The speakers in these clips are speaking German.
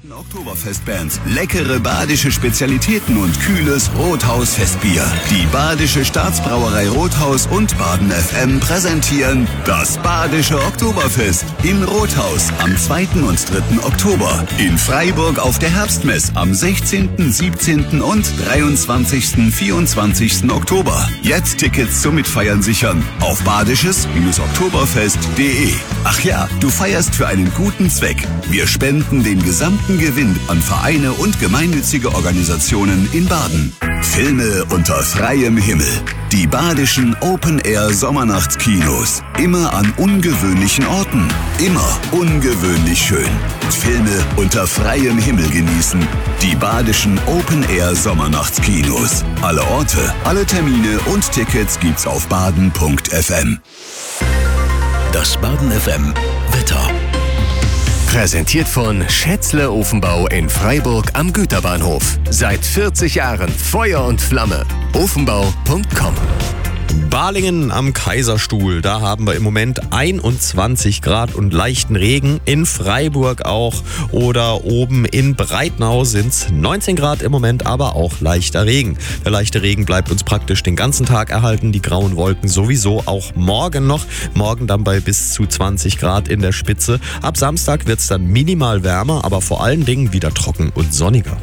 Oktoberfestbands, leckere badische Spezialitäten und kühles Rothaus-Festbier. Die Badische Staatsbrauerei Rothaus und Baden FM präsentieren das Badische Oktoberfest in Rothaus am 2. und 3. Oktober. In Freiburg auf der Herbstmess am 16., 17. und 23., 24. Oktober. Jetzt Tickets zum Mitfeiern sichern auf badisches-oktoberfest.de. Ach ja, du feierst für einen guten Zweck. Wir spenden den gesamten Gewinn an Vereine und gemeinnützige Organisationen in Baden. Filme unter freiem Himmel. Die badischen Open-Air-Sommernachtskinos. Immer an ungewöhnlichen Orten. Immer ungewöhnlich schön. Filme unter freiem Himmel genießen. Die badischen Open-Air-Sommernachtskinos. Alle Orte, alle Termine und Tickets gibt's auf baden.fm. Das Baden FM Wetter. Präsentiert von Schätzle Ofenbau in Freiburg am Güterbahnhof. Seit 40 Jahren Feuer und Flamme. Ofenbau.com. Balingen am Kaiserstuhl, da haben wir im Moment 21 Grad und leichten Regen. In Freiburg auch oder oben in Breitnau sind es 19 Grad im Moment, aber auch leichter Regen. Der leichte Regen bleibt uns praktisch den ganzen Tag erhalten, die grauen Wolken sowieso auch morgen noch. Morgen dann bei bis zu 20 Grad in der Spitze. Ab Samstag wird es dann minimal wärmer, aber vor allen Dingen wieder trocken und sonniger.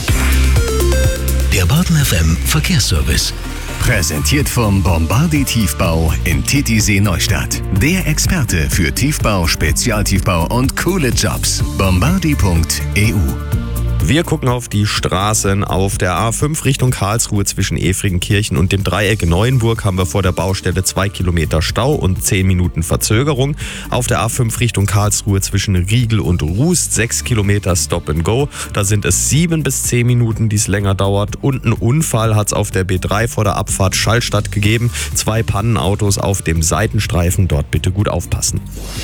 Der Baden FM Verkehrsservice. Präsentiert vom Bombardi Tiefbau in Titisee Neustadt. Der Experte für Tiefbau, Spezialtiefbau und coole Jobs. Bombardi.eu. Wir gucken auf die Straßen. Auf der A5 Richtung Karlsruhe zwischen Efringenkirchen und dem Dreieck Neuenburg haben wir vor der Baustelle 2 Kilometer Stau und 10 Minuten Verzögerung. Auf der A5 Richtung Karlsruhe zwischen Riegel und Rust 6 Kilometer Stop and Go. Da sind es 7 bis 10 Minuten, die es länger dauert. Und einen Unfall hat es auf der B3 vor der Abfahrt Schallstadt gegeben. 2 Pannenautos auf dem Seitenstreifen. Dort bitte gut aufpassen.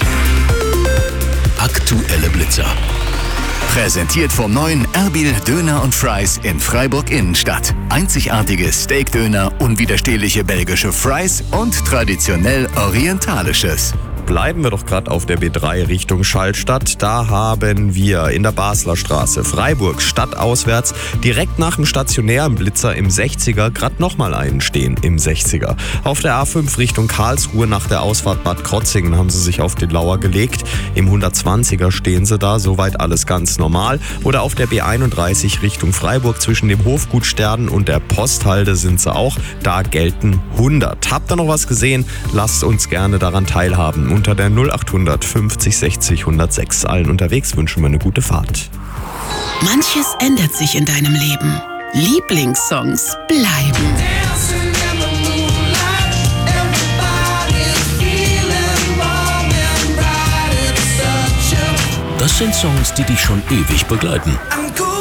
Aktuelle Blitzer. Präsentiert vom neuen Erbil Döner und Fries in Freiburg Innenstadt. Einzigartige Steakdöner, unwiderstehliche belgische Fries und traditionell orientalisches. Bleiben wir doch gerade auf der B3 Richtung Schallstadt. Da haben wir in der Basler Straße Freiburg stadtauswärts direkt nach dem stationären Blitzer im 60er gerade nochmal einen stehen im 60er. Auf der A5 Richtung Karlsruhe nach der Ausfahrt Bad Krotzingen haben sie sich auf den Lauer gelegt. Im 120er stehen sie da, soweit alles ganz normal. Oder auf der B31 Richtung Freiburg zwischen dem Hofgut Sternen und der Posthalde sind sie auch. Da gelten 100. Habt ihr noch was gesehen? Lasst uns gerne daran teilhaben. Unter der 0800 50 60 106. Allen unterwegs wünschen wir eine gute Fahrt. Manches ändert sich in deinem Leben. Lieblingssongs bleiben. Das sind Songs, die dich schon ewig begleiten.